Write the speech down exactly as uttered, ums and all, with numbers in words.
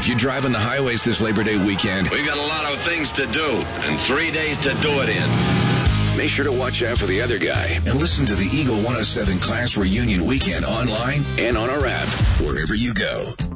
If you're driving the highways this Labor Day weekend, we got a lot of things to do and three days to do it in. Make sure to watch out for the other guy and listen to the Eagle one oh seven Class Reunion Weekend online and on our app, wherever you go.